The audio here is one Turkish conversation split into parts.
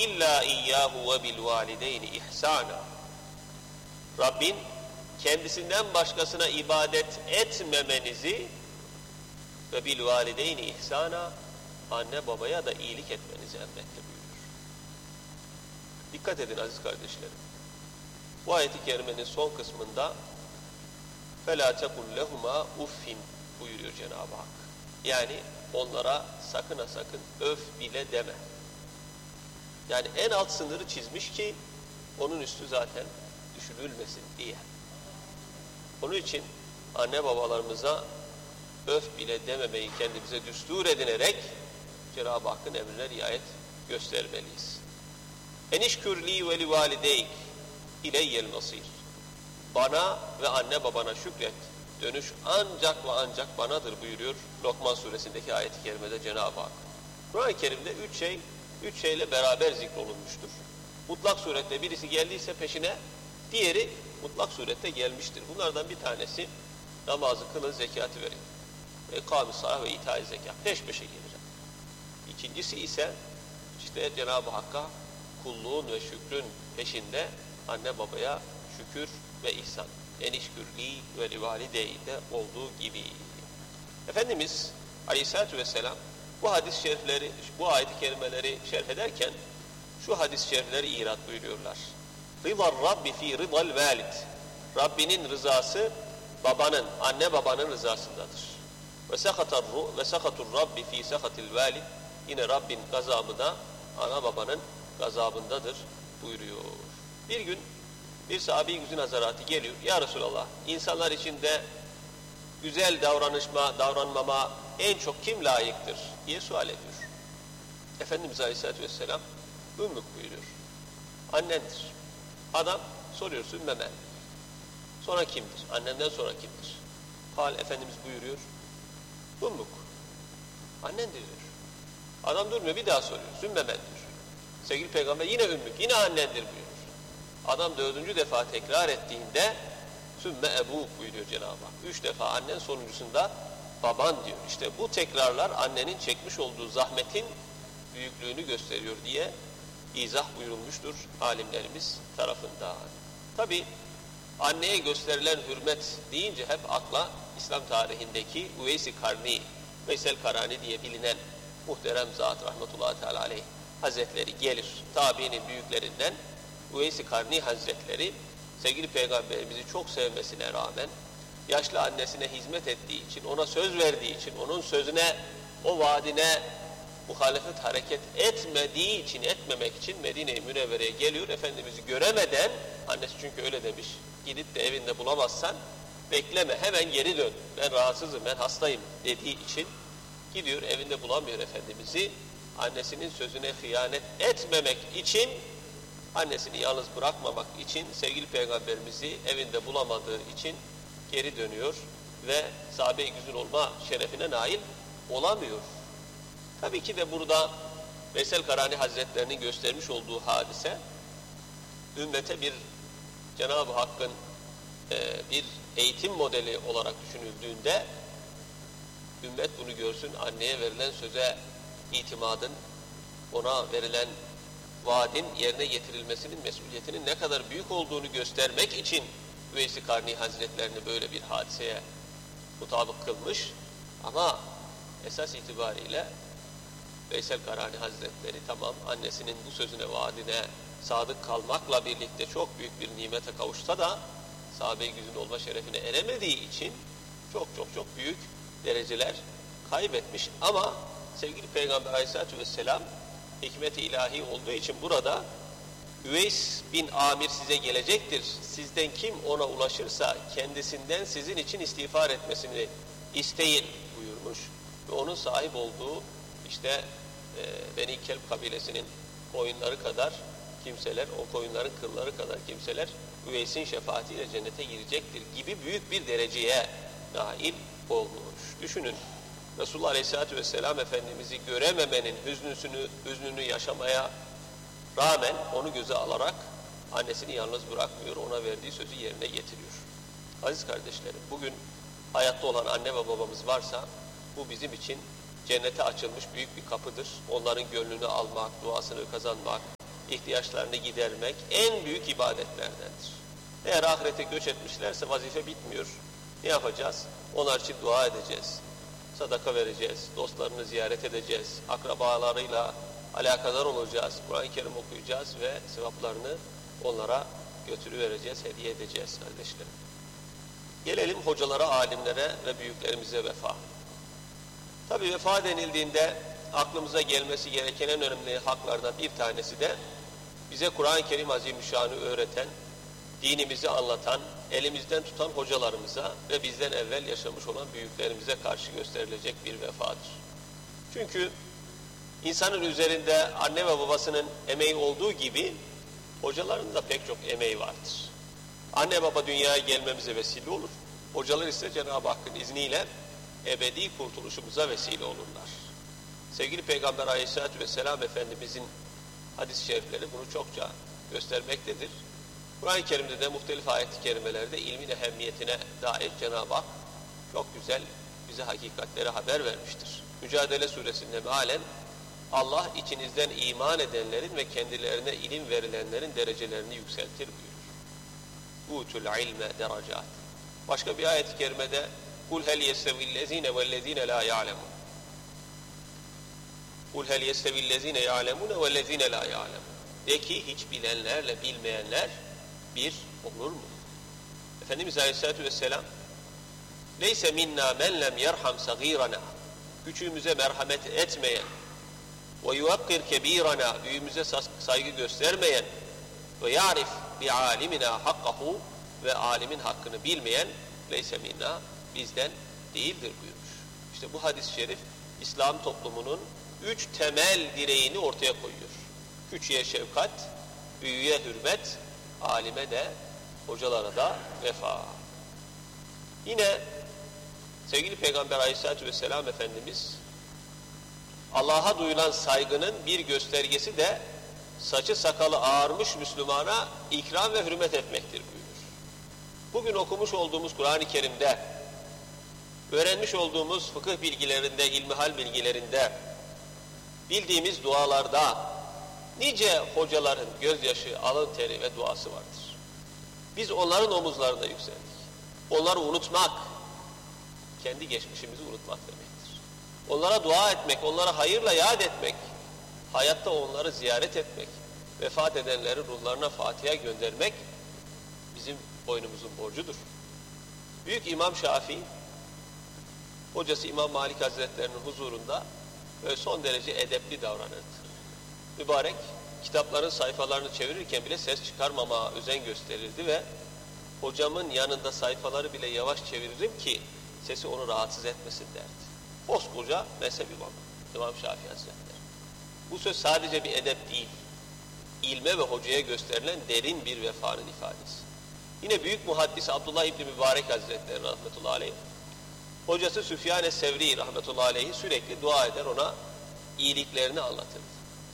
illa iyyahu ve bil valideyni ihsana. Rabbin kendisinden başkasına ibadet etmemenizi ve bil valideyni ihsana, anne babaya da iyilik etmenizi emretti buyuruyor. Dikkat edin aziz kardeşlerim. Bu ayet-i kerimenin son kısmında فَلَا تَقُلْ لَهُمَا uffin buyuruyor Cenab-ı Hak. Yani onlara sakın ha sakın öf bile deme. Yani en alt sınırı çizmiş ki onun üstü zaten düşünülmesin diye. Onun için anne babalarımıza öf bile dememeyi kendimize düstur edinerek Cenab-ı Hakk'ın emrine riayet göstermeliyiz. Enişkürli ve li valideyk ileyyel masir. Bana ve anne babana şükret. Dönüş ancak ve ancak banadır buyuruyor Lokman suresindeki ayet-i kerimede Cenab-ı Hak. Kur'an-ı Kerim'de üç şeyle beraber zikrolunmuştur. Mutlak surette birisi geldiyse peşine diğeri mutlak surette gelmiştir. Bunlardan bir tanesi namazı kılın, zekatı verin. İkâm-ı sâlah ve itâ-i zekât. Peş peşe gelecek. İkincisi ise işte Cenab-ı Hakk'a kulluğun ve şükrün peşinde anne babaya şükür ve ihsan. Enişkürli ve livalideyde olduğu gibi. Efendimiz Aleyhisselatü Vesselam bu hadis-i şerifleri, bu ayet-i kerimeleri şerh ederken şu hadis-i şerifleri irat buyuruyorlar. Rıdar Rabbi fi rıdal valid. Rabbinin rızası babanın, anne babanın rızasındadır. Ve sakatur Rabbi fi sakatil valid. Yine Rabbin gazabı da ana babanın gazabındadır buyuruyor. Bir gün bir sahabe-i güzin hazaratı geliyor. Ya Resulallah, insanlar içinde güzel davranmama en çok kim layıktır diye sual ediyor. Efendimiz Aleyhisselatü Vesselam ümmük buyuruyor. Annendir. Adam soruyor ümmü men. Sonra kimdir? Annenden sonra kimdir? Efendimiz buyuruyor. Ümmük. Annendir diyor. Adam durmuyor, bir daha soruyor. Ümmü men diyor. Sevgili Peygamber yine ümmük, yine annendir buyuruyor. Adam 4. defa tekrar ettiğinde sümme ebûk buyuruyor Cenab-ı Hak. 3 defa annen, sonuncusunda baban diyor. İşte bu tekrarlar annenin çekmiş olduğu zahmetin büyüklüğünü gösteriyor diye izah buyurulmuştur alimlerimiz tarafından. Tabi anneye gösterilen hürmet deyince hep akla İslam tarihindeki Üveys-i Karni, Veysel Karani diye bilinen muhterem zat rahmetullahi teala aleyh hazretleri gelir. Tabiinin büyüklerinden Üveys-i Karni Hazretleri sevgili Peygamberimizi çok sevmesine rağmen yaşlı annesine hizmet ettiği için, ona söz verdiği için, onun sözüne, o vaadine muhalefet hareket etmemek için Medine-i Münevvere'ye geliyor. Efendimiz'i göremeden, annesi çünkü öyle demiş, gidip de evinde bulamazsan bekleme, hemen geri dön, ben rahatsızım, ben hastayım dediği için gidiyor, evinde bulamıyor Efendimiz'i. Annesinin sözüne hıyanet etmemek için, annesini yalnız bırakmamak için, sevgili Peygamberimizi evinde bulamadığı için geri dönüyor ve sahabe-i güzün olma şerefine nail olamıyor. Tabii ki de burada Veysel Karani Hazretlerinin göstermiş olduğu hadise, ümmete bir Cenab-ı Hakk'ın bir eğitim modeli olarak düşünüldüğünde, ümmet bunu görsün, anneye verilen söze itimadın, ona verilen vaadin yerine getirilmesinin mesuliyetinin ne kadar büyük olduğunu göstermek için Üveys-i Karni Hazretlerini böyle bir hadiseye mutabık kılmış. Ama esas itibariyle Veysel Karani Hazretleri tamam annesinin bu sözüne, vaadine sadık kalmakla birlikte çok büyük bir nimete kavuşsa da sahabe-i güzün olma şerefine eremediği için çok büyük dereceler kaybetmiş. Ama sevgili Peygamber Aleyhisselatü Vesselam hikmet-i ilahi olduğu için burada Üveys bin Amir size gelecektir. Sizden kim ona ulaşırsa kendisinden sizin için istiğfar etmesini isteyin buyurmuş. Ve onun sahip olduğu işte Beni Kelb kabilesinin koyunları kadar kimseler, o koyunların kılları kadar kimseler Üveys'in şefaatiyle cennete girecektir gibi büyük bir dereceye nail olmuş. Düşünün, Resulullah Aleyhisselatü Vesselam Efendimiz'i görememenin hüznünü yaşamaya rağmen onu göze alarak annesini yalnız bırakmıyor, ona verdiği sözü yerine getiriyor. Aziz kardeşlerim, bugün hayatta olan anne ve babamız varsa bu bizim için cennete açılmış büyük bir kapıdır. Onların gönlünü almak, duasını kazanmak, ihtiyaçlarını gidermek en büyük ibadetlerdendir. Eğer ahirete göç etmişlerse vazife bitmiyor. Ne yapacağız? Onlar için dua edeceğiz. Sadaka vereceğiz. Dostlarını ziyaret edeceğiz. Akrabalarıyla alakadar olacağız. Kur'an-ı Kerim okuyacağız ve sevaplarını onlara götürüvereceğiz, hediye edeceğiz kardeşlerim. Gelelim hocalara, alimlere ve büyüklerimize vefa. Tabii vefa denildiğinde aklımıza gelmesi gereken en önemli haklardan bir tanesi de bize Kur'an-ı Kerim Azimüşşan'ı öğreten, dinimizi anlatan, elimizden tutan hocalarımıza ve bizden evvel yaşamış olan büyüklerimize karşı gösterilecek bir vefadır. Çünkü insanın üzerinde anne ve babasının emeği olduğu gibi hocaların da pek çok emeği vardır. Anne baba dünyaya gelmemize vesile olur. Hocalar ise Cenab-ı Hakk'ın izniyle ebedi kurtuluşumuza vesile olurlar. Sevgili Peygamber Aleyhisselatü Vesselam Efendimizin hadis-i şerifleri bunu çokça göstermektedir. Kur'an-ı Kerim'de de muhtelif ayet-i kerimelerde ilmin ehemmiyetine dair Cenab-ı Hak çok güzel bize hakikatleri haber vermiştir. Mücadele suresinde mealen Allah içinizden iman edenlerin ve kendilerine ilim verilenlerin derecelerini yükseltir buyurur. Utul ilme derecat. Başka bir ayet-i kerimede kul hel yestevillezine vellezine la ya'lemun. Kul hel yestevillezine ya'lemun vellezine la ya'lemun. De ki hiç bilenlerle bilmeyenler bir olur mu? Efendimiz Aleyhisselatü Vesselam leyse minna men lem yerham sagirana. Küçüğümüze merhamet etmeyen ve yuvakkir kebirana, büyüğümüze saygı göstermeyen ve ya'rif bi alimina hakkahu, ve alimin hakkını bilmeyen leyse minna, bizden değildir buyurmuş. İşte bu hadis-i şerif İslam toplumunun 3 temel direğini ortaya koyuyor. Küçüğe şefkat, büyüğe hürmet, alime de, hocalara da vefa. Yine sevgili Peygamber Aleyhisselatü Vesselam Efendimiz Allah'a duyulan saygının bir göstergesi de saçı sakalı ağarmış Müslümana ikram ve hürmet etmektir buyurur. Bugün okumuş olduğumuz Kur'an-ı Kerim'de, öğrenmiş olduğumuz fıkıh bilgilerinde, ilmihal bilgilerinde, bildiğimiz dualarda nice hocaların gözyaşı, alın teri ve duası vardır. Biz onların omuzlarında yükseldik. Onları unutmak, kendi geçmişimizi unutmak demektir. Onlara dua etmek, onlara hayırla yad etmek, hayatta onları ziyaret etmek, vefat edenlerin ruhlarına Fatiha göndermek bizim boynumuzun borcudur. Büyük İmam Şafii, hocası İmam Malik Hazretlerinin huzurunda böyle son derece edepli davranırdı. Mübarek, kitapların sayfalarını çevirirken bile ses çıkarmamaya özen gösterirdi ve hocamın yanında sayfaları bile yavaş çeviririm ki sesi onu rahatsız etmesin derdi. Koskoca mezhep imamı, İmam Şafii Hazretleri. Bu söz sadece bir edep değil, ilme ve hocaya gösterilen derin bir vefanın ifadesi. Yine büyük muhaddis Abdullah İbni Mübarek Hazretleri rahmetullahi aleyh, hocası Süfyan-ı Sevri rahmetullahi aleyhi sürekli dua eder, ona iyiliklerini anlatırdı.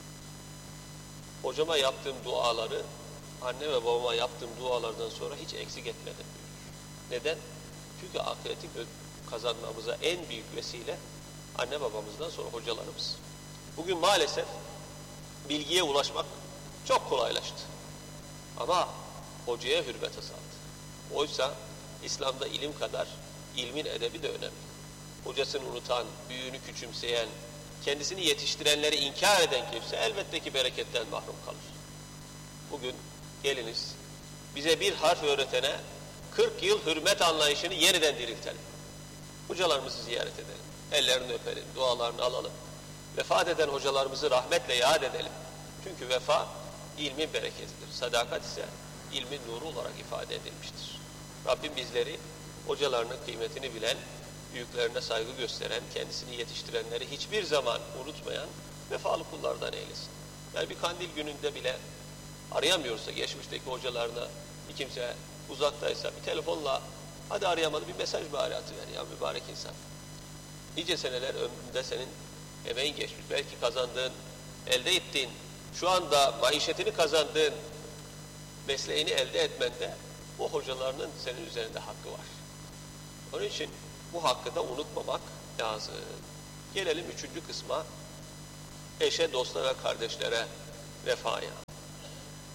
Hocama yaptığım duaları, anne ve babama yaptığım dualardan sonra hiç eksik etmedim buyurur. Neden? Çünkü ahireti kazanmamıza en büyük vesile anne babamızdan sonra hocalarımız. Bugün maalesef bilgiye ulaşmak çok kolaylaştı. Ama hocaya hürmet azaldı. Oysa İslam'da ilim kadar ilmin edebi de önemli. Hocasını unutan, büyüğünü küçümseyen, kendisini yetiştirenleri inkar eden kimse elbette ki bereketten mahrum kalır. Bugün geliniz bize bir harf öğretene 40 yıl hürmet anlayışını yeniden diriltelim. Hocalarımızı ziyaret edelim, ellerini öpelim, dualarını alalım. Vefat eden hocalarımızı rahmetle yad edelim. Çünkü vefa ilmin bereketidir. Sadakat ise ilmin nuru olarak ifade edilmiştir. Rabbim bizleri hocalarının kıymetini bilen, büyüklerine saygı gösteren, kendisini yetiştirenleri hiçbir zaman unutmayan vefalı kullardan eylesin. Yani bir kandil gününde bile arayamıyorsa, geçmişteki hocalarına bir kimse uzaktaysa bir telefonla hadi arayamadı bir mesaj bari atıver ya mübarek insan. Nice seneler ömründe senin emeğin geçmiş. Belki kazandığın, elde ettiğin, şu anda maişetini kazandığın mesleğini elde etmende o hocalarının senin üzerinde hakkı var. Onun için bu hakkı da unutmamak lazım. Gelelim 3. kısma, eşe, dosta ve kardeşlere vefaya.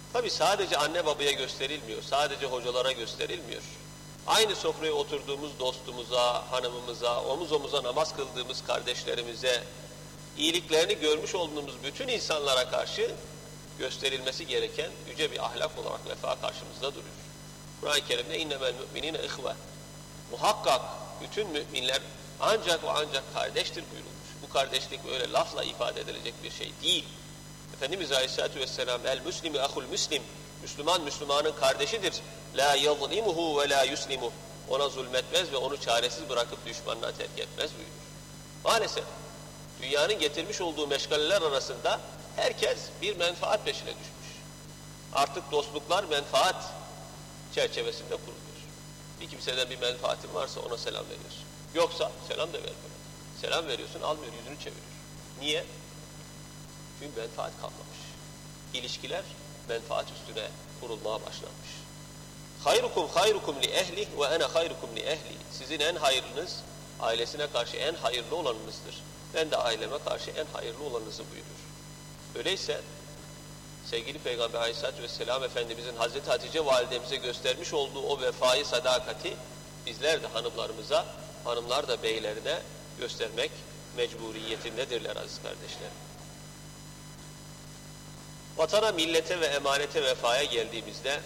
Tabi sadece anne babaya gösterilmiyor, sadece hocalara gösterilmiyor. Aynı sofraya oturduğumuz dostumuza, hanımımıza, omuz omuza namaz kıldığımız kardeşlerimize, iyiliklerini görmüş olduğumuz bütün insanlara karşı gösterilmesi gereken yüce bir ahlak olarak vefa karşımızda duruyor. Kur'an-ı Kerim'de innemel müminine ihve. Muhakkak bütün müminler ancak ve ancak kardeştir buyurulmuş. Bu kardeşlik öyle lafla ifade edilecek bir şey değil. Efendimiz Aleyhisselatü Vesselam el müslimi ahul müslim. Müslüman Müslümanın kardeşidir. La yazlimuhu ve la yuslimuh. Ona zulmetmez ve onu çaresiz bırakıp düşmanına terk etmez buyurur. Maalesef dünyanın getirmiş olduğu meşgaleler arasında herkes bir menfaat peşine düşmüş. Artık dostluklar menfaat çerçevesinde kuruluyor. Bir kimseden bir menfaatin varsa ona selam veriyorsun. Yoksa selam da vermiyor. Selam veriyorsun, almıyor, yüzünü çeviriyor. Niye? Çünkü menfaat kalmamış. İlişkiler menfaat üstüne kurulmaya başlanmış. Hayrukum hayrukum li ehli ve ene hayrukum li ehli. Sizin en hayırlınız ailesine karşı en hayırlı olanınızdır. Ben de aileme karşı en hayırlı olanınızı buyurur. Öyleyse sevgili Peygamber Aleyhisselatü Vesselam Efendimizin Hazreti Hatice validemize göstermiş olduğu o vefayı, sadakati bizler de hanımlarımıza, hanımlar da beylerine göstermek mecburiyetindedirler aziz kardeşlerim. Vatana, millete ve emanete, vefaya geldiğimizde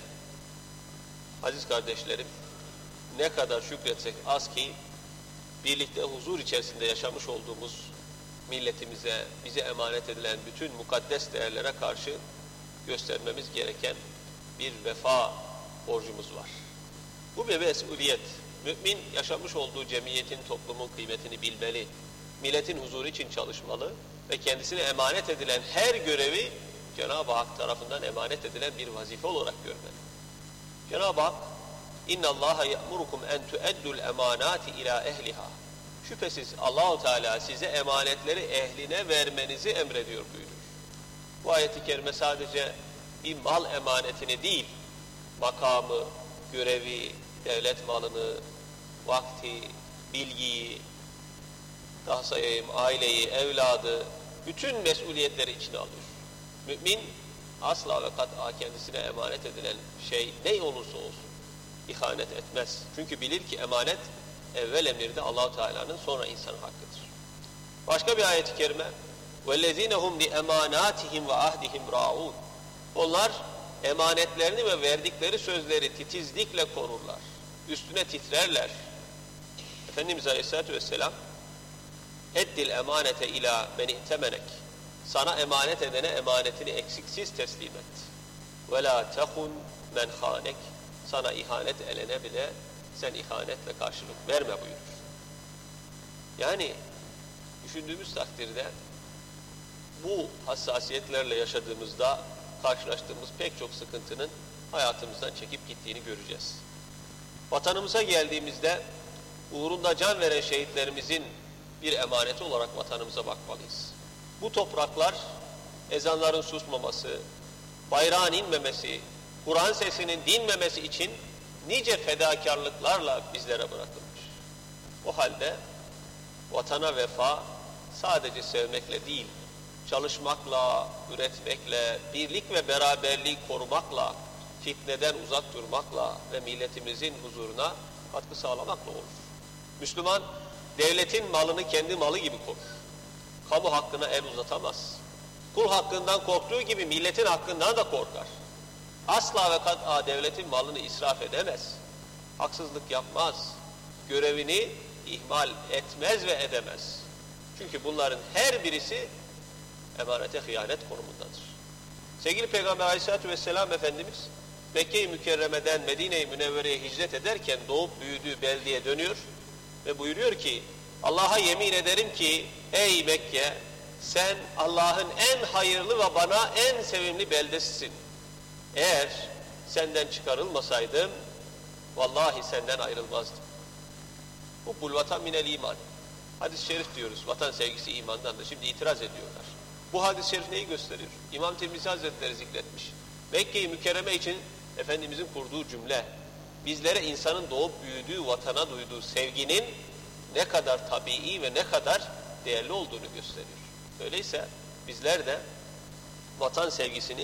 aziz kardeşlerim ne kadar şükretsek az ki birlikte huzur içerisinde yaşamış olduğumuz milletimize, bize emanet edilen bütün mukaddes değerlere karşı göstermemiz gereken bir vefa borcumuz var. Bu bir mesuliyet. Mümin yaşamış olduğu cemiyetin, toplumun kıymetini bilmeli, milletin huzuru için çalışmalı ve kendisine emanet edilen her görevi Cenab-ı Hak tarafından emanet edilen bir vazife olarak görmeli. Cenab-ı Hak İnna Allaha ya'murukum en tu'addul emanati ila ehliha. Şüphesiz Allah-u Teala size emanetleri ehline vermenizi emrediyor buyurur. Bu ayet-i kerime sadece bir mal emanetini değil, makamı, görevi, devlet malını, vakti, bilgiyi, daha sayayım aileyi, evladı, bütün mesuliyetleri içine alıyor. Mümin asla ve kat'a kendisine emanet edilen şey ne olursa olsun ihanet etmez. Çünkü bilir ki emanet evvel emirde Allah-u Teala'nın, sonra insanın hakkıdır. Başka bir ayet-i kerime وَالَّذ۪ينَ هُمْ لِاَمَانَاتِهِمْ وَعَهْدِهِمْ رَاعُونَ. Onlar emanetlerini ve verdikleri sözleri titizlikle korurlar. Üstüne titrerler. Efendimiz Aleyhisselatü Vesselam اَدِّ الْاَمَانَةَ اِلٰى مَنِ اِتَمَنَكِ. Sana emanet edene emanetini eksiksiz teslim et. وَلَا تَخُنْ مَنْ خَانَكِ. Sana ihanet edene bile sen ihanetle karşılık verme buyurur. Yani düşündüğümüz takdirde bu hassasiyetlerle yaşadığımızda karşılaştığımız pek çok sıkıntının hayatımızdan çekip gittiğini göreceğiz. Vatanımıza geldiğimizde uğrunda can veren şehitlerimizin bir emaneti olarak vatanımıza bakmalıyız. Bu topraklar ezanların susmaması, bayrağın inmemesi, Kur'an sesinin dinmemesi için nice fedakarlıklarla bizlere bırakılmış. O halde vatana vefa sadece sevmekle değil, çalışmakla, üretmekle, birlik ve beraberliği korumakla, fitneden uzak durmakla ve milletimizin huzuruna katkı sağlamakla olur. Müslüman, devletin malını kendi malı gibi korur. Kamu hakkına el uzatamaz. Kul hakkından korktuğu gibi milletin hakkından da korkar. Asla ve kat'a devletin malını israf edemez. Haksızlık yapmaz. Görevini ihmal etmez ve edemez. Çünkü bunların her birisi emanete hıyanet konumundadır. Sevgili Peygamber Aleyhisselatü Vesselam Efendimiz Mekke-i Mükerreme'den Medine-i Münevvere'ye hicret ederken doğup büyüdüğü beldeye dönüyor ve buyuruyor ki Allah'a yemin ederim ki ey Mekke sen Allah'ın en hayırlı ve bana en sevimli beldesisin. Eğer senden çıkarılmasaydım vallahi senden ayrılmazdım. Bu bulvatan minel iman. Hadis-i şerif diyoruz. Vatan sevgisi imandandır. Şimdi itiraz ediyorlar. Bu hadis-i şerif neyi gösteriyor? İmam Tirmizi Hazretleri zikretmiş. Mekke-i Mükerreme için Efendimizin kurduğu cümle bizlere insanın doğup büyüdüğü vatana duyduğu sevginin ne kadar tabii ve ne kadar değerli olduğunu gösteriyor. Öyleyse bizler de vatan sevgisini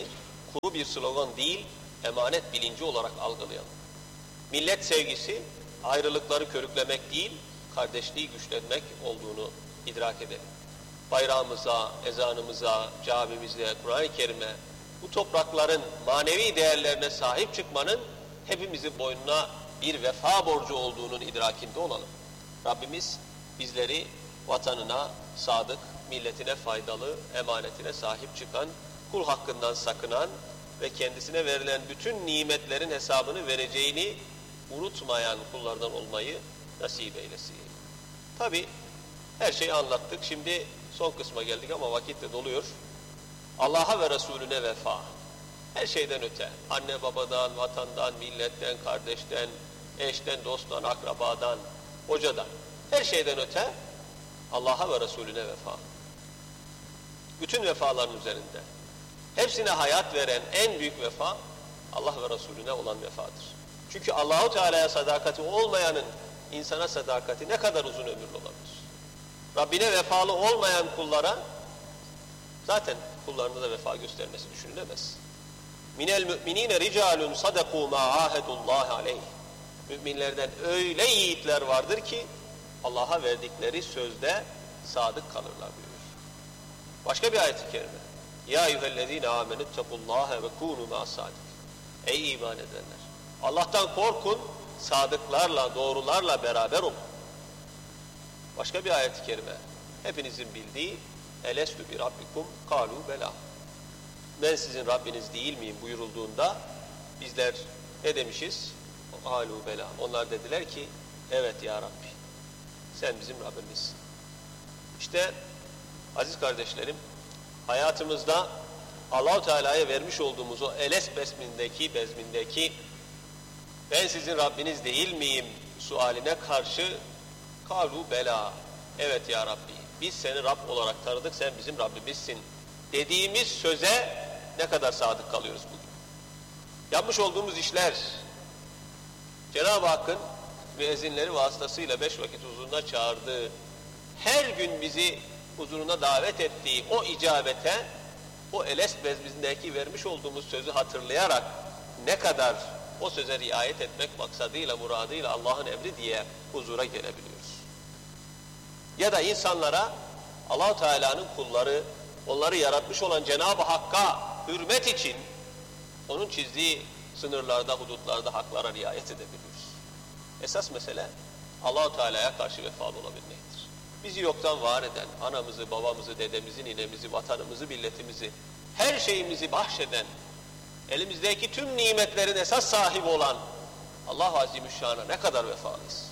kuru bir slogan değil, emanet bilinci olarak algılayalım. Millet sevgisi, ayrılıkları körüklemek değil, kardeşliği güçlenmek olduğunu idrak edelim. Bayrağımıza, ezanımıza, camimize, Kur'an-ı Kerim'e, bu toprakların manevi değerlerine sahip çıkmanın hepimizin boynuna bir vefa borcu olduğunun idrakinde olalım. Rabbimiz bizleri vatanına sadık, milletine faydalı, emanetine sahip çıkan, kul hakkından sakınan ve kendisine verilen bütün nimetlerin hesabını vereceğini unutmayan kullardan olmayı nasip eylesin. Tabi her şeyi anlattık. Şimdi son kısma geldik ama vakit de doluyor. Allah'a ve Resulüne vefa. Her şeyden öte. Anne babadan, vatandan, milletten, kardeşten, eşten, dosttan, akrabadan, hocadan. Her şeyden öte Allah'a ve Resulüne vefa. Bütün vefaların üzerinde. Hepsine hayat veren en büyük vefa Allah ve Resulüne olan vefadır. Çünkü Allahu Teala'ya sadakati olmayanın insana sadakati ne kadar uzun ömürlü olabilir? Rabbine vefalı olmayan kullara zaten kullarında da vefa göstermesi düşünülemez. Minel müminine ricalun sadaku ma ahedullah aleyh. Müminlerden öyle yiğitler vardır ki Allah'a verdikleri sözde sadık kalırlar diyor. Başka bir ayet-i kerime. Ya eyyühellezine amenüttekullâhe ve kûnû ma'as-sâdik. Ey iman edenler! Allah'tan korkun, sadıklarla, doğrularla beraber olun. Başka bir ayet-i kerime. Hepinizin bildiği elestü bi rabbikum kâlû belâ. Ben sizin Rabbiniz değil miyim buyurulduğunda bizler ne demişiz? Kâlû belâ. Onlar dediler ki evet ya Rabbi. Sen bizim Rabbimizsin. İşte aziz kardeşlerim, hayatımızda Allah-u Teala'ya vermiş olduğumuz o Eles bezmindeki ben sizin Rabbiniz değil miyim sualine karşı kalu bela, evet ya Rabbi, biz seni Rab olarak tanıdık, sen bizim Rabbimizsin dediğimiz söze ne kadar sadık kalıyoruz bugün? Yapmış olduğumuz işler, Cenab-ı Hakk'ın müezzinleri vasıtasıyla 5 vakit huzuruna çağırdığı, her gün bizi huzuruna davet ettiği o icabete, o Eles bezmindeki vermiş olduğumuz sözü hatırlayarak ne kadar o söze riayet etmek maksadıyla, muradıyla Allah'ın emri diye huzura gelebiliyoruz. Ya da insanlara Allah-u Teala'nın kulları, onları yaratmış olan Cenab-ı Hakk'a hürmet için onun çizdiği sınırlarda, hudutlarda haklara riayet edebiliyoruz. Esas mesele Allah-u Teala'ya karşı vefalı olabilmektir. Bizi yoktan var eden, anamızı, babamızı, dedemizi, ninemizi, vatanımızı, milletimizi, her şeyimizi bahşeden, elimizdeki tüm nimetlerin esas sahibi olan Allah-u Azimüşşan'a ne kadar vefalıyız.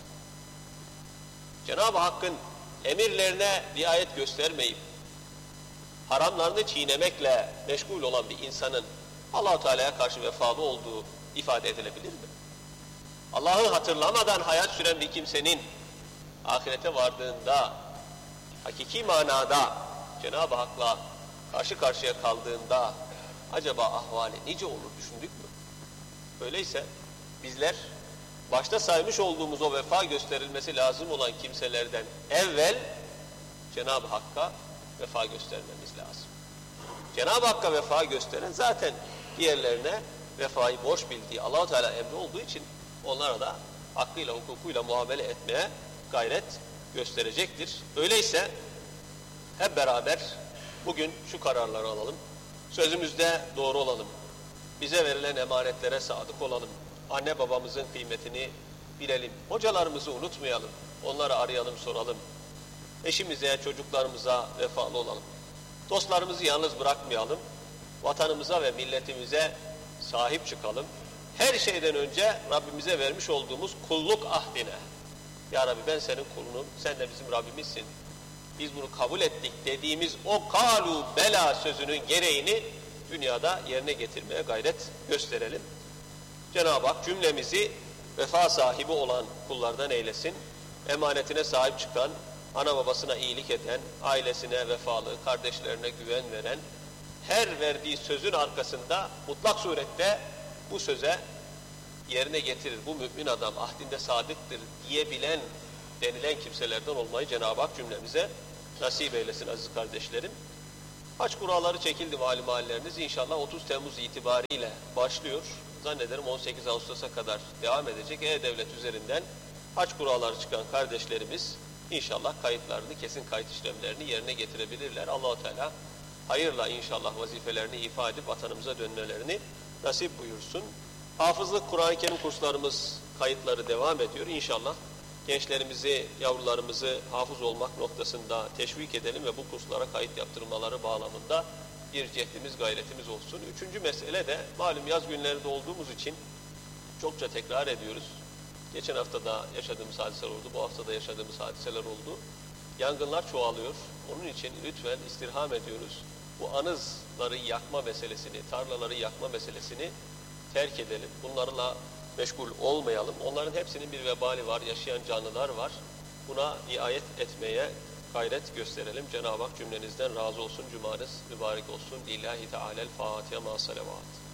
Cenab-ı Hakk'ın emirlerine riayet göstermeyip, haramlarını çiğnemekle meşgul olan bir insanın Allah-u Teala'ya karşı vefalı olduğu ifade edilebilir mi? Allah'ı hatırlamadan hayat süren bir kimsenin ahirete vardığında, hakiki manada Cenab-ı Hak'la karşı karşıya kaldığında acaba ahvali nice olur düşündük mü? Öyleyse bizler başta saymış olduğumuz o vefa gösterilmesi lazım olan kimselerden evvel Cenab-ı Hakk'a vefa göstermemiz lazım. Cenab-ı Hakk'a vefa gösteren zaten diğerlerine vefayı borç bildiği Allah-u Teala emri olduğu için onlara da hakkıyla, hukukuyla muamele etmeye gayret gösterecektir. Öyleyse hep beraber bugün şu kararları alalım. Sözümüzde doğru olalım. Bize verilen emanetlere sadık olalım. Anne babamızın kıymetini bilelim. Hocalarımızı unutmayalım. Onları arayalım, soralım. Eşimize, çocuklarımıza vefalı olalım. Dostlarımızı yalnız bırakmayalım. Vatanımıza ve milletimize sahip çıkalım. Her şeyden önce Rabbimize vermiş olduğumuz kulluk ahdine. Ya Rabbi ben senin kulunum, sen de bizim Rabbimizsin. Biz bunu kabul ettik dediğimiz o kalu bela sözünün gereğini dünyada yerine getirmeye gayret gösterelim. Cenab-ı Hak cümlemizi vefa sahibi olan kullardan eylesin. Emanetine sahip çıkan, ana babasına iyilik eden, ailesine vefalı, kardeşlerine güven veren, her verdiği sözün arkasında mutlak surette bu söze yerine getirir. Bu mümin adam ahdinde sadıktır diyebilen, denilen kimselerden olmayı Cenab-ı Hak cümlemize nasip eylesin aziz kardeşlerim. Hac kuralları çekildi malum halleriniz. İnşallah 30 Temmuz itibariyle başlıyor. Zannederim 18 Ağustos'a kadar devam edecek. E-Devlet üzerinden hac kuralları çıkan kardeşlerimiz inşallah kayıtlarını, kesin kayıt işlemlerini yerine getirebilirler. Allah-u Teala hayırla inşallah vazifelerini ifa edip vatanımıza dönmelerini nasip buyursun. Hafızlık Kur'an-ı Kerim kurslarımız kayıtları devam ediyor. İnşallah gençlerimizi, yavrularımızı hafız olmak noktasında teşvik edelim ve bu kurslara kayıt yaptırmaları bağlamında bir cehdimiz, gayretimiz olsun. Üçüncü mesele de malum yaz günlerinde olduğumuz için çokça tekrar ediyoruz. Geçen hafta da yaşadığımız hadiseler oldu, bu hafta da yaşadığımız hadiseler oldu. Yangınlar çoğalıyor. Onun için lütfen istirham ediyoruz. Bu anızları yakma meselesini, tarlaları yakma meselesini terk edelim. Bunlarla meşgul olmayalım. Onların hepsinin bir vebali var, yaşayan canlılar var. Buna riayet etmeye gayret gösterelim. Cenab-ı Hak cümlenizden razı olsun. Cumanız mübarek olsun. Lillahi Teala'l-Fatiha ma salavat.